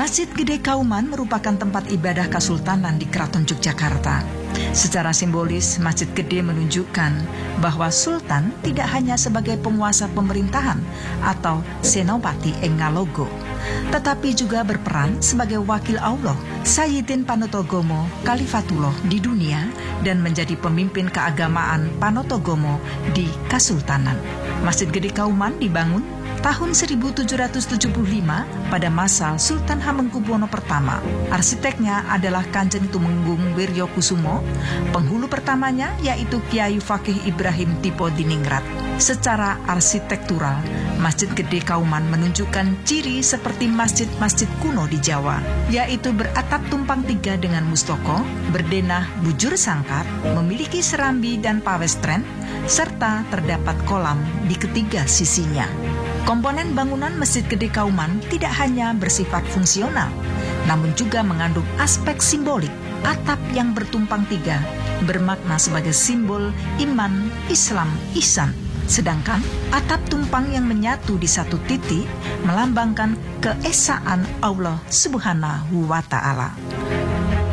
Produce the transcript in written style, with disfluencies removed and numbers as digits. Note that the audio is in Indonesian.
Masjid Gede Kauman merupakan tempat ibadah Kesultanan di Keraton Yogyakarta. Secara simbolis, Masjid Gede menunjukkan bahwa Sultan tidak hanya sebagai penguasa pemerintahan atau senopati ing Ngalogo, tetapi juga berperan sebagai wakil Allah, Sayyidin Panotogomo Khalifatullah di dunia dan menjadi pemimpin keagamaan Panotogomo di Kesultanan. Masjid Gede Kauman dibangun tahun 1775 pada masa Sultan Hamengkubuwono I. Arsiteknya adalah Kanjeng Tumenggung Wiryokusumo. Penghulu pertamanya yaitu Kiai Fakih Ibrahim Tipo Diningrat. Secara arsitektural, Masjid Gede Kauman menunjukkan ciri seperti masjid-masjid kuno di Jawa, yaitu beratap tumpang tiga dengan mustoko, berdenah bujur sangkar, memiliki serambi dan pawestren, serta terdapat kolam di ketiga sisinya. Komponen bangunan Masjid Gede Kauman tidak hanya bersifat fungsional, namun juga mengandung aspek simbolik. Atap yang bertumpang tiga bermakna sebagai simbol iman, Islam, ihsan. Sedangkan atap tumpang yang menyatu di satu titik melambangkan keesaan Allah Subhanahu wa Ta'ala.